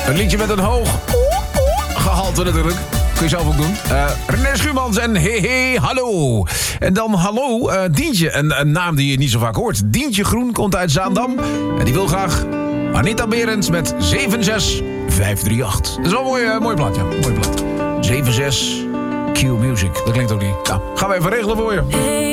Een liedje met een hoog gehalte natuurlijk. Kun je zelf ook doen. René Schuurmans en hey, hallo. En dan hallo, Dientje. Een naam die je niet zo vaak hoort. Dientje Groen komt uit Zaandam. En die wil graag Anita Berends met 76538. Dat is wel een mooi plaat, ja. Mooi plaat. 76 Q Music. Dat klinkt ook niet. Nou, gaan we even regelen voor je.